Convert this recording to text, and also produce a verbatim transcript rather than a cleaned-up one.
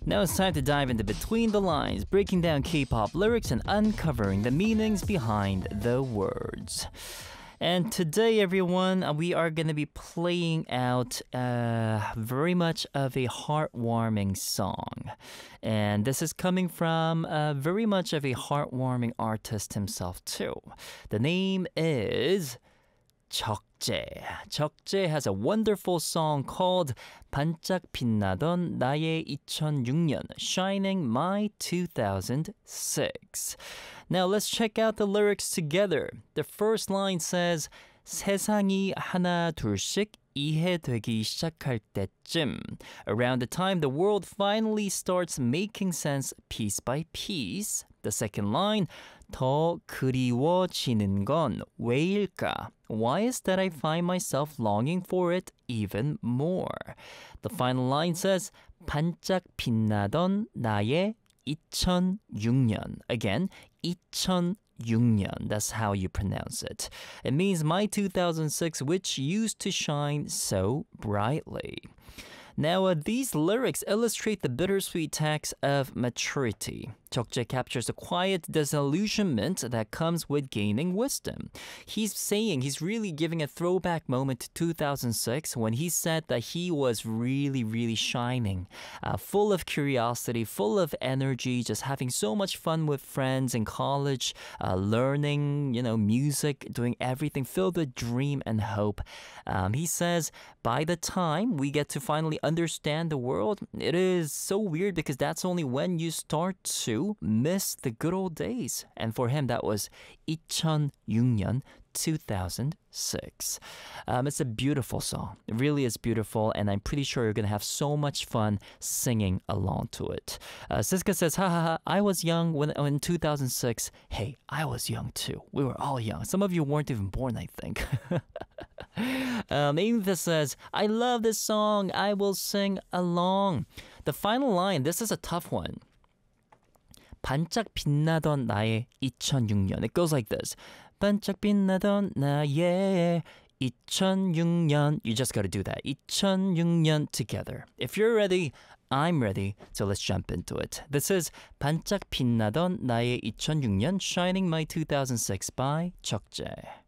Now it's time to dive into Between the Lines, breaking down K-pop lyrics and uncovering the meanings behind the words. And today, everyone, uh, we are going to be playing out uh, very much of a heartwarming song. And this is coming from uh, very much of a heartwarming artist himself, too. The name is 적재. 적재 has a wonderful song called 반짝 빛나던 나의 이천육 년, Shining My two thousand six. Now let's check out the lyrics together. The first line says 세상이 하나 둘씩 이해되기 시작할 때쯤, around the time the world finally starts making sense piece by piece. The second line, 더 그리워지는 건 왜일까? Why is that I find myself longing for it even more? The final line says, 반짝 빛나던 나의 이천육 년. Again, 이천육 년. That's how you pronounce it. It means my two thousand six, which used to shine so brightly. Now, uh, these lyrics illustrate the bittersweet tax of maturity. 적재 captures the quiet disillusionment that comes with gaining wisdom. He's saying, he's really giving a throwback moment to two thousand six when he said that he was really, really shining, uh, full of curiosity, full of energy, just having so much fun with friends in college, uh, learning, you know, music, doing everything filled with dream and hope. Um, he says, by the time we get to finally understand the world, it is so weird because that's only when you start to miss the good old days. And for him, that was 이천육 년, two thousand six. Um, it's a beautiful song. It really is beautiful, and I'm pretty sure you're going to have so much fun singing along to it. Uh, Siska says, ha ha ha, I was young when in two thousand six. Hey, I was young too. We were all young. Some of you weren't even born, I think. um, Amy says, I love this song. I will sing along. The final line, this is a tough one. 반짝 빛나던 나의 이천육 년. It goes like this. 반짝 빛나던 나의 이천육 년. You just got to do that. 이천육 년 together. If you're ready, I'm ready. So let's jump into it. This is 반짝 빛나던 나의 이천육 년, Shining My two thousand six by 적재.